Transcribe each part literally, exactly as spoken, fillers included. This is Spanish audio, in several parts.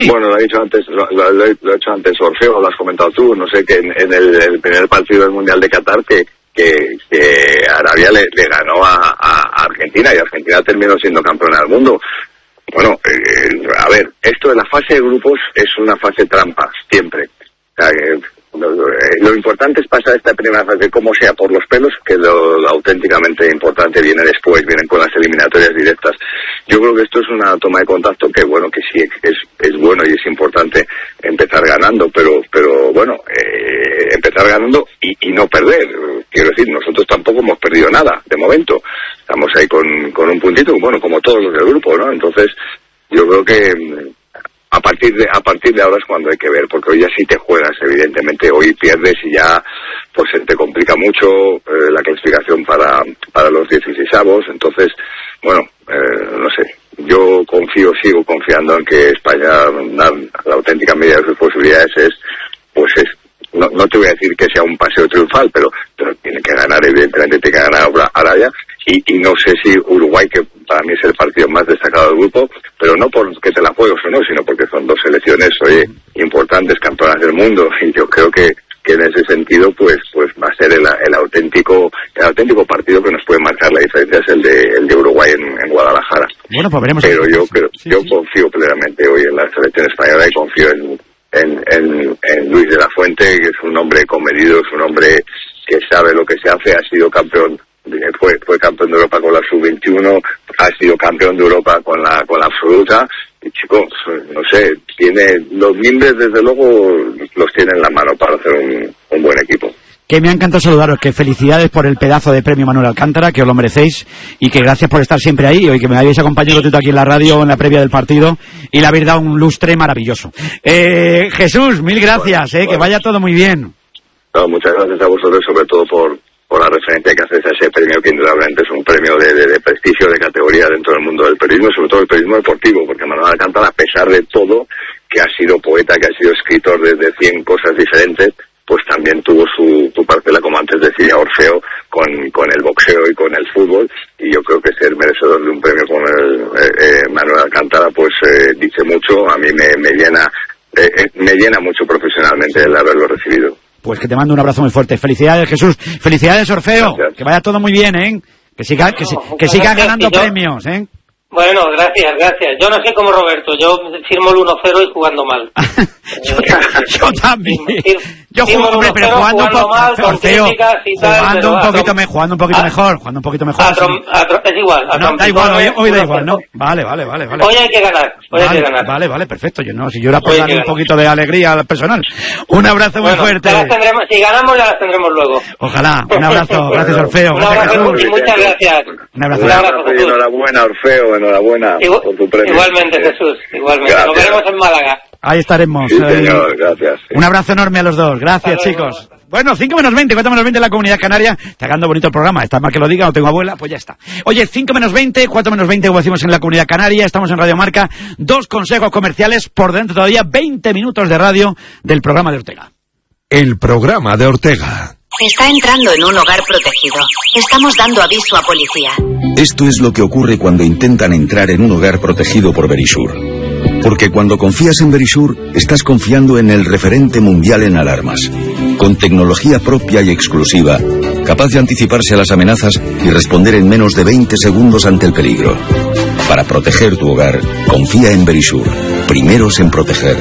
Bueno, lo he dicho antes, lo, lo, lo he hecho antes Orfeo, lo has comentado tú, no sé, que en, en el, el primer partido del Mundial de Qatar que, que, que Arabia le, le ganó a, a Argentina y Argentina terminó siendo campeona del mundo. Bueno, eh, a ver, esto de la fase de grupos es una fase trampa, siempre. O sea, eh, lo, lo importante es pasar esta primera fase, como sea, por los pelos, que lo, lo auténticamente importante viene después, vienen con las eliminatorias directas. Yo creo que esto es una toma de contacto que, bueno, que sí es, es bueno y es importante empezar ganando, pero, pero bueno, eh, empezar ganando y, y no perder. Quiero decir, nosotros tampoco hemos perdido nada, de momento. Estamos ahí con, con un puntito, bueno, como todos los del grupo, ¿no? Entonces, yo creo que a partir de a partir de ahora es cuando hay que ver, porque hoy ya sí te juegas, evidentemente, hoy pierdes y ya pues se te complica mucho eh, la clasificación para para los dieciseisavos. Entonces, bueno, eh, no sé, yo confío, sigo confiando en que España, la, la auténtica medida de sus posibilidades es, pues es, no, no te voy a decir que sea un paseo triunfal, pero, pero tiene que ganar, evidentemente tiene que ganar Arabia, y, y no sé si Uruguay, que para mí es el partido más destacado del grupo, pero no porque te la juegues o no, sino porque son dos selecciones, oye, importantes, campeonas del mundo, y yo creo que, que en ese sentido, pues, pues va a ser el, el auténtico, el auténtico partido que nos puede marcar la diferencia, es el de, el de Uruguay en, en Guadalajara. Bueno, pues veremos. Pero yo creo, sí, yo sí. confío plenamente hoy en la selección española y confío en, en, en, en Luis de la Fuente, que es un hombre comedido, es un hombre que sabe lo que se hace, ha sido campeón. Fue, fue campeón de Europa con la sub veintiuno, ha sido campeón de Europa con la con la absoluta, y chicos, no sé, tiene los mimbres, desde luego los tiene en la mano para hacer un, un buen equipo. Que me ha encantado saludaros, que felicidades por el pedazo de premio Manuel Alcántara, que os lo merecéis, y que gracias por estar siempre ahí, y que me habéis acompañado aquí en la radio en la previa del partido, y le habéis dado un lustre maravilloso. Eh, Jesús, mil gracias, bueno, eh, bueno. Que vaya todo muy bien. No, muchas gracias a vosotros, sobre todo por por la referencia que haces a ese premio, que indudablemente es un premio de, de, de prestigio, de categoría dentro del mundo del periodismo, sobre todo el periodismo deportivo, porque Manuel Alcántara, a pesar de todo, que ha sido poeta, que ha sido escritor de, de cien cosas diferentes, pues también tuvo su, su parcela, como antes decía Orfeo, con, con el boxeo y con el fútbol, y yo creo que ser merecedor de un premio como el eh, eh, Manuel Alcántara, pues eh, dice mucho, a mí me, me llena, eh, eh, me llena mucho profesionalmente el haberlo recibido. Pues que te mando un abrazo muy fuerte. Felicidades, Jesús. Felicidades, Orfeo. Gracias. Que vaya todo muy bien, ¿eh? Que siga, que, no, que sigan ganando yo, premios, ¿eh? Bueno, gracias, gracias. Yo no soy como Roberto, yo firmo el uno cero y jugando mal. yo, yo también. Yo juego, hombre, pero jugando, jugando un poco mal, con críticas y tal, jugando un poquito me, jugando un poquito a, mejor, jugando un poquito mejor. A trom, a trom, es igual. A no, da igual, hoy, hoy da igual, ¿no? Vale, vale, vale, vale. Hoy hay que ganar, hoy vale, hay que ganar. Vale, vale, perfecto. Yo no, si yo era por darle un poquito de alegría al personal. Un abrazo bueno, muy fuerte. Ya las tendremos, si ganamos ya las tendremos luego. Ojalá. Un abrazo, gracias Orfeo. Un abrazo y muchas gracias. Un abrazo. Un abrazo y enhorabuena, Orfeo, enhorabuena. Igual, por tu premio. Igualmente, Jesús, igualmente. Gracias. Nos veremos en Málaga. Ahí estaremos. Sí, señor, gracias. Sí. Un abrazo enorme a los dos. Gracias, Hasta chicos. Luego. Bueno, cinco menos veinte, cuatro menos veinte en la Comunidad Canaria. Está quedando bonito el programa. Está mal que lo diga, no tengo abuela, pues ya está. Oye, cinco menos veinte, cuatro menos veinte, como decimos en la Comunidad Canaria. Estamos en Radio Marca. Dos consejos comerciales por dentro todavía. veinte minutos de radio del programa de Ortega. El programa de Ortega. Está entrando en un hogar protegido. Estamos dando aviso a policía. Esto es lo que ocurre cuando intentan entrar en un hogar protegido por Verisur. Porque cuando confías en Verisur, estás confiando en el referente mundial en alarmas. Con tecnología propia y exclusiva, capaz de anticiparse a las amenazas y responder en menos de veinte segundos ante el peligro. Para proteger tu hogar, confía en Verisur. Primeros en proteger.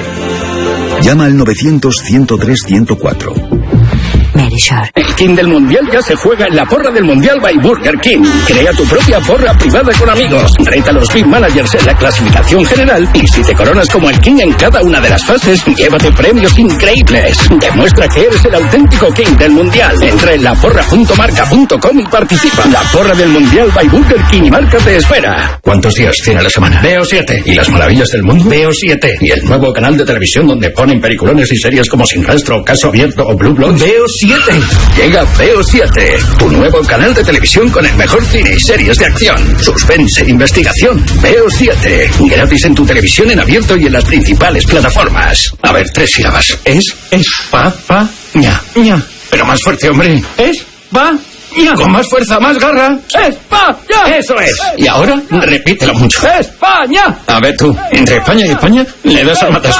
Llama al novecientos, ciento tres, ciento cuatro. El King del Mundial ya se juega en la porra del Mundial by Burger King. Crea tu propia porra privada con amigos. Reta a los Big Managers en la clasificación general y si te coronas como el King en cada una de las fases, llévate premios increíbles. Demuestra que eres el auténtico King del Mundial. Entra en la porra punto marca punto com y participa. La porra del Mundial by Burger King y Marca te espera. ¿Cuántos días tiene la semana? Veo siete. ¿Y las maravillas del mundo? Veo siete. ¿Y el nuevo canal de televisión donde ponen peliculones y series como Sin Rastro, Caso Abierto o Blue Bloods? Veo siete. Llega Veo siete, tu nuevo canal de televisión con el mejor cine y series de acción, suspense, investigación. Veo siete, gratis en tu televisión en abierto y en las principales plataformas. A ver, tres sílabas. Es, es, pa, pa, ña, ña. Pero más fuerte, hombre. Es, pa, Con más fuerza, más garra. ¡España! Eso es. Y ahora, repítelo mucho. ¡España! A ver tú, entre España y España, le das al matas